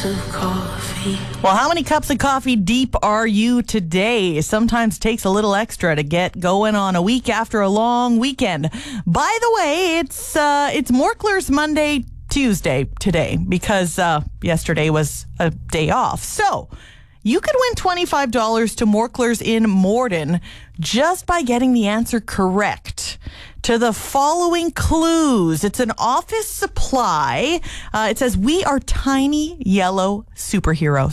of coffee. Well, how many cups of coffee deep are you today? Sometimes takes a little extra to get going on a week after a long weekend. By the way, it's Morklers Monday, Tuesday today because yesterday was a day off. So you could win $25 to Morklers in Morden just by getting the answer correct to the following clues. It's an office supply. It says, we are tiny yellow superheroes.